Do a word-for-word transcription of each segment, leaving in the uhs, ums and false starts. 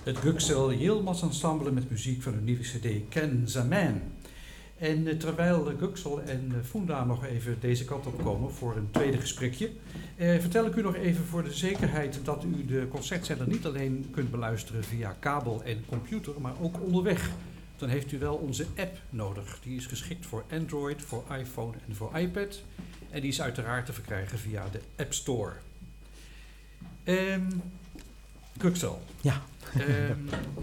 Het Göksel Yilmaz Ensemble met muziek van hun nieuwe cd Ken Zaman. En uh, terwijl uh, Göksel en uh, Funda nog even deze kant op komen voor een tweede gesprekje, uh, vertel ik u nog even voor de zekerheid dat u de concertzender niet alleen kunt beluisteren via kabel en computer, maar ook onderweg. Dan heeft u wel onze app nodig. Die is geschikt voor Android, voor iPhone en voor iPad. En die is uiteraard te verkrijgen via de App Store. Um, Göksel. Ja. Um,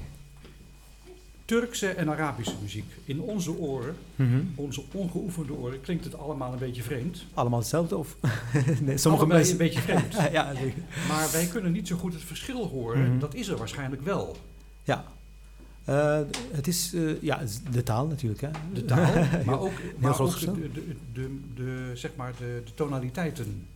Turkse en Arabische muziek. In onze oren, Mm-hmm. onze ongeoefende oren, klinkt het allemaal een beetje vreemd. Allemaal hetzelfde? Of? Nee, sommige Allebei mensen... een beetje vreemd. Ja, zeker. Maar wij kunnen niet zo goed het verschil horen. Mm-hmm. Dat is er waarschijnlijk wel. Ja. Uh, het is uh, ja, de taal natuurlijk. Hè. De taal, maar ook, maar groot ook de, de, de, de, de, zeg maar de, de tonaliteiten.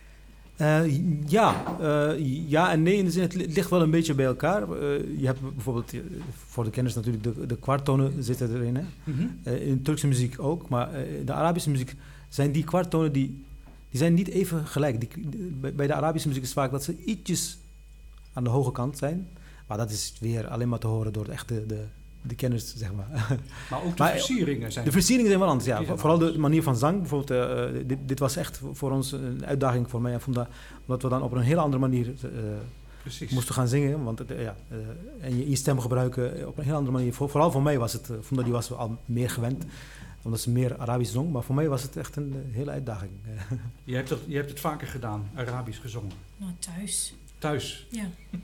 Uh, ja, uh, ja en nee, in de zin, het ligt wel een beetje bij elkaar. Uh, je hebt bijvoorbeeld, uh, voor de kenners natuurlijk, de, de kwarttonen zitten erin. Hè? Mm-hmm. Uh, in de Turkse muziek ook, maar uh, in de Arabische muziek zijn die kwarttonen, die, die zijn niet even gelijk. Die, bij, bij de Arabische muziek is het vaak dat ze ietsjes aan de hoge kant zijn. Maar dat is weer alleen maar te horen door de echte de, de kenners, zeg maar. Maar ook de maar, versieringen zijn... De versieringen zijn wel anders, ja. Zijn Vooral anders. de manier van zang. Bijvoorbeeld, uh, dit, dit was echt voor ons een uitdaging voor mij en Funda, omdat we dan op een hele andere manier uh, moesten gaan zingen. Want, uh, ja, uh, en je, je stem gebruiken op een heel andere manier. Voor, vooral voor mij was het, uh, Funda die was al meer gewend, omdat ze meer Arabisch zong. Maar voor mij was het echt een uh, hele uitdaging. Je hebt, het, je hebt het vaker gedaan, Arabisch gezongen. Nou, thuis. Thuis? Ja.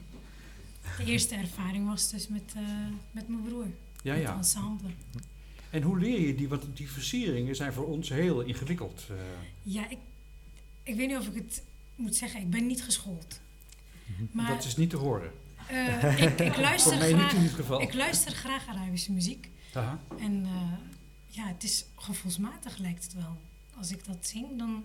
De eerste ervaring was dus met, uh, met mijn broer. Ja, met ja. het ensemble. En hoe leer je die? Want die versieringen zijn voor ons heel ingewikkeld. Uh. Ja, ik, ik weet niet of ik het moet zeggen. Ik ben niet geschoold. Maar, dat is niet te horen. Uh, ik, ik, luister voor mij graag, niet in ieder geval. ik luister graag Arabische muziek. Aha. En uh, ja, het is gevoelsmatig lijkt het wel. Als ik dat zing, dan...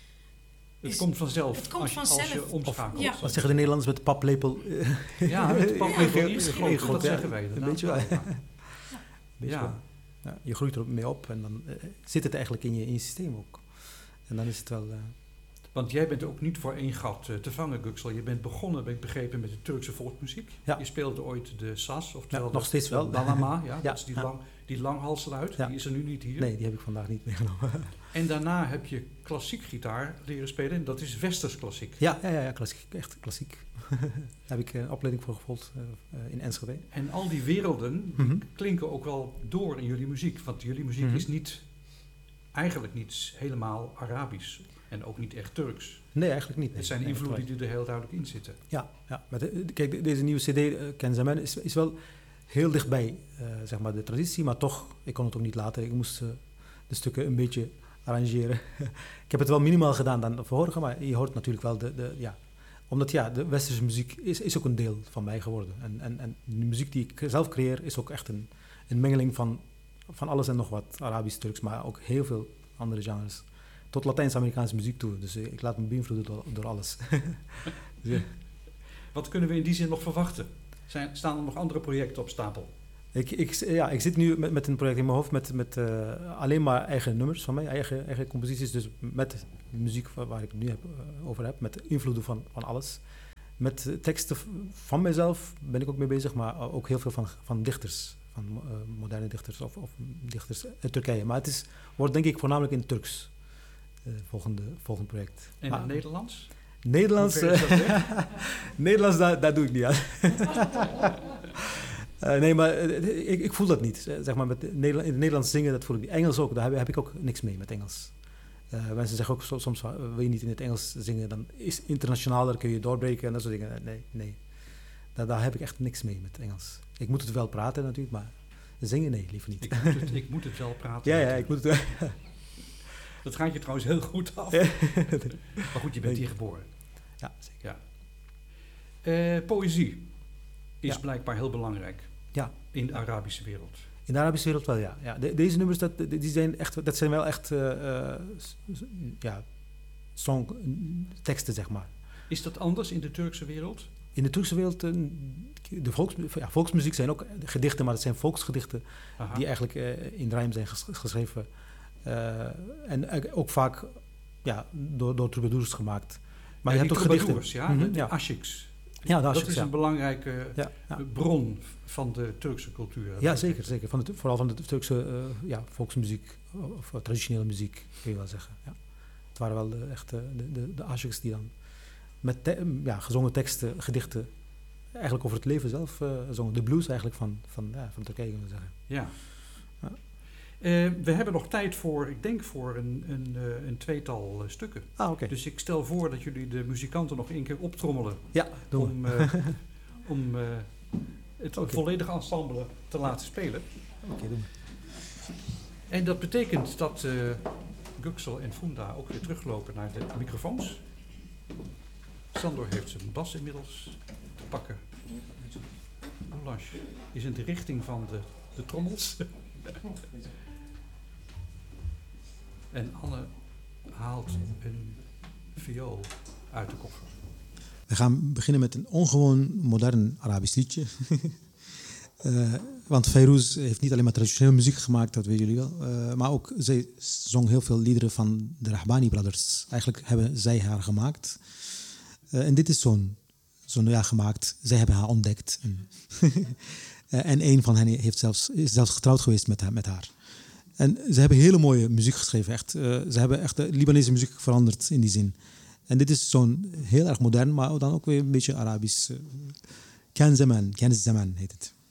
Het is, komt vanzelf het komt als, je, vanzelf. als je omschakelt. Ja. Wat zeggen de Nederlanders met de paplepel? Ja, met de paplepel Ja, ingeschoten, dat ja, zeggen wij. Een beetje wel. Ja. Beetje Ja. wel. Ja, je groeit er mee op en dan uh, zit het eigenlijk in je, in je systeem ook. En dan is het wel... Uh... Want jij bent ook niet voor één gat uh, te vangen, Göksel. Je bent begonnen, ben ik begrepen, met de Turkse volksmuziek. Ja. Je speelde ooit de sas, oftewel ja, nog steeds wel. de Dalama. Ja, ja, dat is die, ja. lang, die langhalsluit. Ja. Die is er nu niet hier. Nee, die heb ik vandaag niet meegenomen. En daarna heb je klassiek gitaar leren spelen. En dat is westers klassiek. Ja, ja, ja, ja klassiek, echt klassiek. Daar heb ik een opleiding voor gevolgd uh, uh, in Enschede. En al die werelden Mm-hmm. klinken ook wel door in jullie muziek. Want jullie muziek Mm-hmm. is niet, eigenlijk niet helemaal Arabisch. En ook niet echt Turks. Nee, eigenlijk niet. Nee. Het zijn nee, invloeden die er heel duidelijk in zitten. Ja, ja. Maar de, de, kijk, deze nieuwe cd, uh, Ken Zaman, is, is wel heel dichtbij uh, zeg maar de traditie. Maar toch, ik kon het ook niet laten. Ik moest uh, de stukken een beetje arrangeren. Ik heb het wel minimaal gedaan dan de vorige, maar je hoort natuurlijk wel de... de ja, omdat ja, de westerse muziek is, is ook een deel van mij geworden. En, en, en de muziek die ik zelf creëer is ook echt een, een mengeling van, van alles en nog wat. Arabisch, Turks, maar ook heel veel andere genres. Tot Latijns-Amerikaanse muziek toe. Dus ik laat me beïnvloeden door, door alles. Dus, Wat kunnen we in die zin nog verwachten? Zijn, staan er nog andere projecten op stapel? Ik, ik, ja, ik zit nu met, met een project in mijn hoofd met, met uh, alleen maar eigen nummers van mij, eigen, eigen composities. Dus met muziek waar, waar ik het nu heb, uh, over heb, met invloeden van, van alles. Met uh, teksten van mezelf ben ik ook mee bezig, maar ook heel veel van, van dichters. Van uh, moderne dichters of, of dichters uit Turkije. Maar het is, wordt denk ik voornamelijk in het Turks, uh, volgende, volgende project. En maar, in het Nederlands? Nederlands, uh, Nederlands daar, daar doe ik niet aan. Uh, nee, maar uh, ik, ik voel dat niet. Uh, zeg maar met Nederland, in het Nederlands zingen, dat voel ik niet. Engels ook, daar heb, heb ik ook niks mee met Engels. Uh, mensen zeggen ook so, soms, uh, wil je niet in het Engels zingen, dan is internationaler, kun je doorbreken en dat soort dingen. Nee, nee. Daar, daar heb ik echt niks mee met Engels. Ik moet het wel praten natuurlijk, maar zingen, nee, liever niet. Ik moet het, ik moet het wel praten. Ja, ja, ik moet het wel. Dat gaat je trouwens heel goed af. Maar goed, je bent hier geboren. Ja, zeker. Ja. Uh, poëzie is ja. blijkbaar heel belangrijk. Ja. In de Arabische wereld. In de Arabische wereld wel, ja. ja de, deze nummers, dat, die zijn echt, dat zijn wel echt uh, uh, ja, songteksten, zeg maar. Is dat anders in de Turkse wereld? In de Turkse wereld, uh, de volks, ja, volksmuziek zijn ook gedichten, maar het zijn volksgedichten Aha. die eigenlijk uh, in rijm zijn ges, geschreven. Uh, en uh, ook vaak ja, door, door troubadours gemaakt. Maar ja, je hebt ook gedichten. Ja, mm-hmm, de ja. ashiks. Ja, de Dat ashiks, is ja. een belangrijke Ja, ja. bron van de Turkse cultuur. Ja, zeker. zeker. Van de, vooral van de Turkse uh, ja, volksmuziek, of uh, traditionele muziek, kun je wel zeggen. Ja. Het waren wel de, echt de, de, de ashiks die dan met te, ja, gezongen teksten, gedichten, eigenlijk over het leven zelf uh, zongen. De blues eigenlijk van, van, ja, van Turkije, kunnen we zeggen. Ja. ja. Uh, we hebben nog tijd voor, ik denk voor een, een, uh, een tweetal uh, stukken. Ah, oké. Dus ik stel voor dat jullie de muzikanten nog één keer optrommelen. Ja, doen om, uh, om uh, het okay. volledige ensemble te laten spelen. Oké, okay, doen we. En dat betekent dat uh, Göksel en Funda ook weer teruglopen naar de microfoons. Sandor heeft zijn bas inmiddels te pakken. Oulash is in de richting van de, de trommels. En Anne haalt een viool uit de koffer. We gaan beginnen met een ongewoon modern Arabisch liedje. uh, want Fayrouz heeft niet alleen maar traditionele muziek gemaakt, dat weten jullie wel. Uh, maar ook, zij zong heel veel liederen van de Rahbani Brothers. Eigenlijk hebben zij haar gemaakt. Uh, en dit is zo'n, zo'n ja, gemaakt. Zij hebben haar ontdekt. En, uh, en een van hen heeft zelfs, is zelfs getrouwd geweest met haar. Met haar. En ze hebben hele mooie muziek geschreven. Echt. Uh, ze hebben echt de Libanese muziek veranderd in die zin. En dit is zo'n heel erg modern, maar dan ook weer een beetje Arabisch. Uh, Ken Zaman, Ken Zaman heet het.